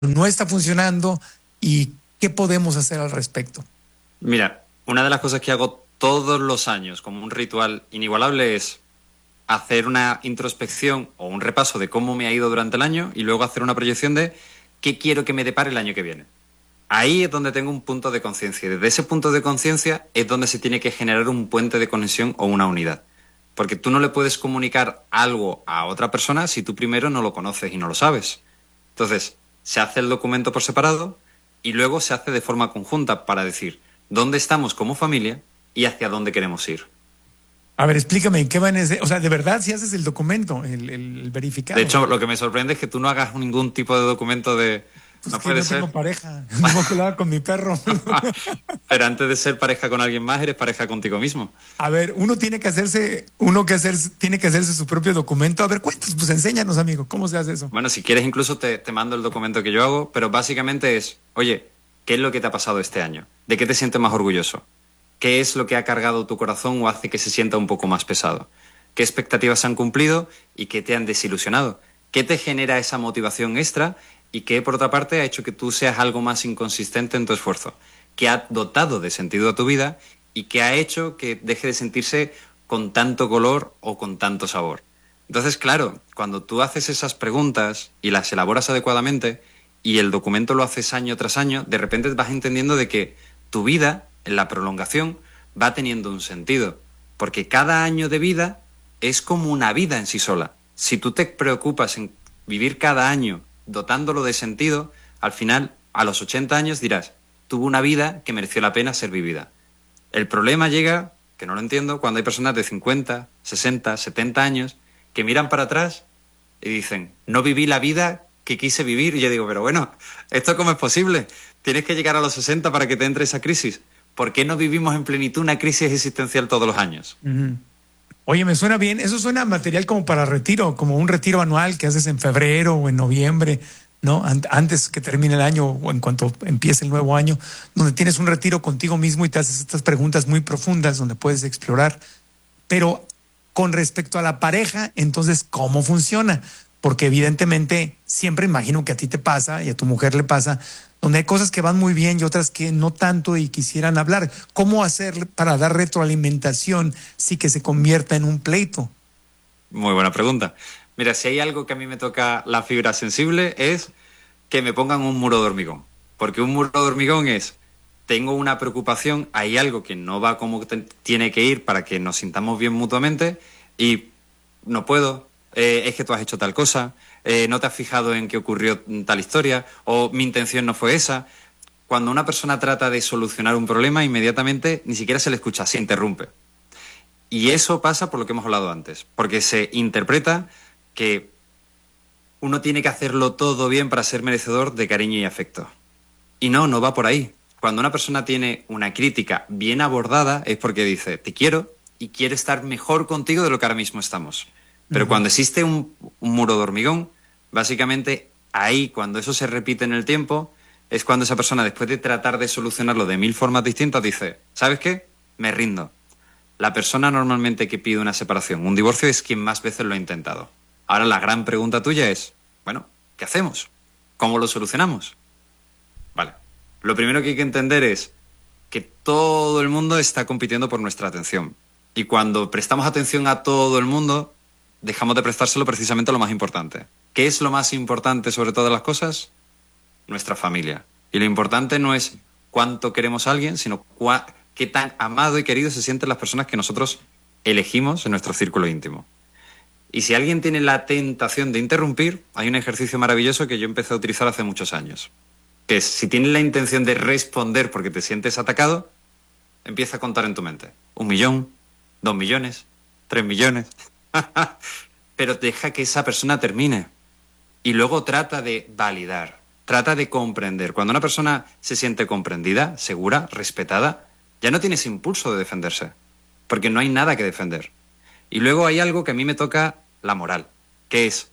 no está funcionando y qué podemos hacer al respecto. Mira, una de las cosas que hago todos los años como un ritual inigualable es hacer una introspección o un repaso de cómo me ha ido durante el año y luego hacer una proyección de qué quiero que me depare el año que viene. Ahí es donde tengo un punto de conciencia y desde ese punto de conciencia es donde se tiene que generar un puente de conexión o una unidad. Porque tú no le puedes comunicar algo a otra persona si tú primero no lo conoces y no lo sabes. Entonces, se hace el documento por separado y luego se hace de forma conjunta para decir dónde estamos como familia y hacia dónde queremos ir. A ver, explícame, ¿en qué va en ese? O sea, de verdad, si haces el documento, el De verificado. hecho, lo que me sorprende es que tú no hagas ningún tipo de documento de... Pues No que puede no ser. tengo pareja, no me quedaba con mi perro. Pero antes de ser pareja con alguien más, eres pareja contigo mismo. A ver, tiene que hacerse su propio documento. A ver, cuéntanos, pues enséñanos, amigo, ¿cómo se hace eso? Bueno, si quieres incluso te mando el documento que yo hago, pero básicamente es, oye, ¿qué es lo que te ha pasado este año? ¿De qué te sientes más orgulloso? ¿Qué es lo que ha cargado tu corazón o hace que se sienta un poco más pesado? ¿Qué expectativas se han cumplido y qué te han desilusionado? ¿Qué te genera esa motivación extra y qué, por otra parte, ha hecho que tú seas algo más inconsistente en tu esfuerzo? ¿Qué ha dotado de sentido a tu vida y qué ha hecho que deje de sentirse con tanto color o con tanto sabor? Entonces, claro, cuando tú haces esas preguntas y las elaboras adecuadamente y el documento lo haces año tras año, de repente vas entendiendo de que tu vida, en la prolongación, va teniendo un sentido. Porque cada año de vida es como una vida en sí sola. Si tú te preocupas en vivir cada año dotándolo de sentido, al final, a los 80 años dirás, tuve una vida que mereció la pena ser vivida. El problema llega, que no lo entiendo, cuando hay personas de 50, 60, 70 años que miran para atrás y dicen, no viví la vida que quise vivir. Y yo digo, pero bueno, ¿esto cómo es posible? Tienes que llegar a los 60 para que te entre esa crisis. ¿Por qué no vivimos en plenitud una crisis existencial todos los años? Ujú. Oye, me suena bien. Eso suena a material como para retiro, como un retiro anual que haces en febrero o en noviembre, ¿no? Antes que termine el año o en cuanto empiece el nuevo año, donde tienes un retiro contigo mismo y te haces estas preguntas muy profundas donde puedes explorar. Pero con respecto a la pareja, entonces, ¿cómo funciona? Porque evidentemente siempre imagino que a ti te pasa y a tu mujer le pasa, donde hay cosas que van muy bien y otras que no tanto y quisieran hablar. ¿Cómo hacer para dar retroalimentación sin que se convierta en un pleito? Muy buena pregunta. Mira, si hay algo que a mí me toca la fibra sensible es que me pongan un muro de hormigón. Porque un muro de hormigón es, tengo una preocupación, hay algo que no va como tiene que ir para que nos sintamos bien mutuamente y no puedo, es que tú has hecho tal cosa, no te has fijado en que ocurrió tal historia o mi intención no fue esa. Cuando una persona trata de solucionar un problema, inmediatamente ni siquiera se le escucha, se interrumpe. Y eso pasa por lo que hemos hablado antes, porque se interpreta que uno tiene que hacerlo todo bien para ser merecedor de cariño y afecto. Y no, no va por ahí. Cuando una persona tiene una crítica bien abordada es porque dice, te quiero y quiere estar mejor contigo de lo que ahora mismo estamos. Pero Ujú. cuando existe un muro de hormigón, básicamente ahí, cuando eso se repite en el tiempo, es cuando esa persona, después de tratar de solucionarlo de 1000 formas distintas, dice, ¿sabes qué? Me rindo. La persona normalmente que pide una separación, un divorcio, es quien más veces lo ha intentado. Ahora la gran pregunta tuya es, bueno, ¿qué hacemos? ¿Cómo lo solucionamos? Vale. Lo primero que hay que entender es que todo el mundo está compitiendo por nuestra atención. Y cuando prestamos atención a todo el mundo, dejamos de prestárselo precisamente a lo más importante. ¿Qué es lo más importante sobre todas las cosas? Nuestra familia. Y lo importante no es cuánto queremos a alguien, sino qué tan amado y querido se sienten las personas que nosotros elegimos en nuestro círculo íntimo. Y si alguien tiene la tentación de interrumpir, hay un ejercicio maravilloso que yo empecé a utilizar hace muchos años, que es, si tienes la intención de responder porque te sientes atacado, empieza a contar en tu mente. 1 millón, 2 millones, 3 millones. Pero deja que esa persona termine. Y luego trata de validar, trata de comprender. Cuando una persona se siente comprendida, segura, respetada, ya no tiene ese impulso de defenderse, porque no hay nada que defender. Y luego hay algo que a mí me toca la moral, que es,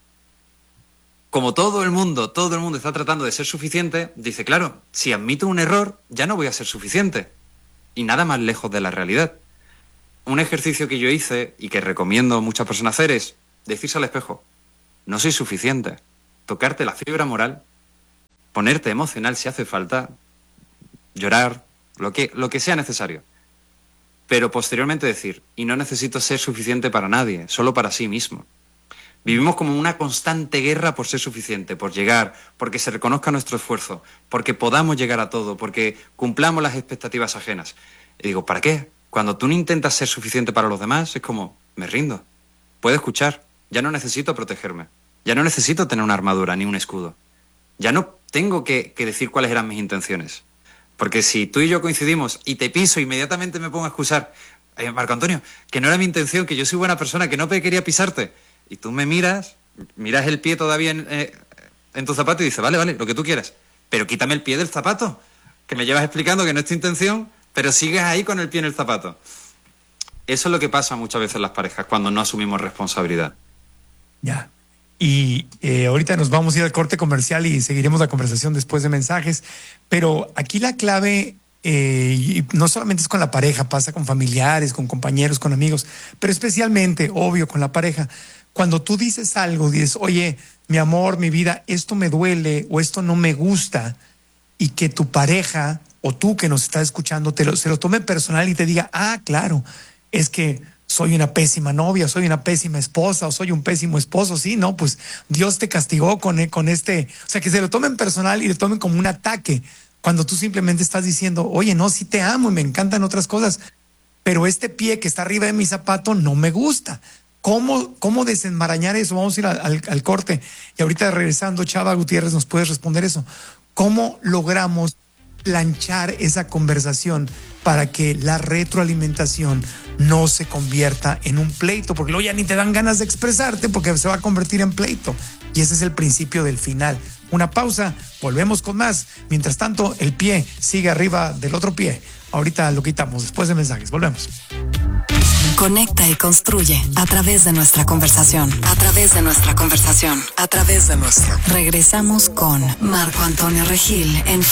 como todo el mundo está tratando de ser suficiente, dice, claro, si admito un error, ya no voy a ser suficiente. Y nada más lejos de la realidad. Un ejercicio que yo hice y que recomiendo a muchas personas hacer es decirse al espejo, no soy suficiente. Tocarte la fibra moral ponerte emocional si hace falta, llorar, lo que sea necesario. Pero posteriormente decir, y no necesito ser suficiente para nadie, solo para sí mismo. Vivimos como una constante guerra por ser suficiente, por llegar, porque se reconozca nuestro esfuerzo, porque podamos llegar a todo, porque cumplamos las expectativas ajenas. Y digo, ¿para qué? Cuando tú no intentas ser suficiente para los demás, es como, me rindo. Puedo escuchar, ya no necesito protegerme, ya no necesito tener una armadura ni un escudo. Ya no tengo que decir cuáles eran mis intenciones. Porque si tú y yo coincidimos y te piso, inmediatamente me pongo a excusar, Marco Antonio, que no era mi intención, que yo soy buena persona, que no quería pisarte. Y tú me miras el pie todavía en tu zapato y dices, vale, lo que tú quieras. Pero quítame el pie del zapato, que me llevas explicando que no es tu intención, pero sigues ahí con el pie en el zapato. Eso es lo que pasa muchas veces en las parejas, cuando no asumimos responsabilidad. Ya. Y ahorita nos vamos a ir al corte comercial y seguiremos la conversación después de mensajes. Pero aquí la clave, y no solamente es con la pareja, pasa con familiares, con compañeros, con amigos, pero especialmente, obvio, con la pareja. Cuando tú dices algo, dices, oye, mi amor, mi vida, esto me duele o esto no me gusta, y que tu pareja o tú que nos estás escuchando se lo tome personal y te diga, claro, es que soy una pésima novia, soy una pésima esposa o soy un pésimo esposo. Sí, no, pues Dios te castigó con este, o sea, que se lo tomen personal y lo tomen como un ataque, cuando tú simplemente estás diciendo, oye, no, sí te amo y me encantan otras cosas, pero este pie que está arriba de mi zapato no me gusta. ¿Cómo desenmarañar eso? Vamos a ir al corte y ahorita regresando, Chava Gutiérrez, nos puedes responder eso. ¿Cómo logramos planchar esa conversación para que la retroalimentación no se convierta en un pleito? Porque luego ya ni te dan ganas de expresarte porque se va a convertir en pleito. Y ese es el principio del final. Una pausa, volvemos con más. Mientras tanto, el pie sigue arriba del otro pie. Ahorita lo quitamos después de mensajes. Volvemos. Conecta y construye a través de nuestra conversación. A través de nuestra conversación. A través de nuestra. Regresamos con Marco Antonio Regil en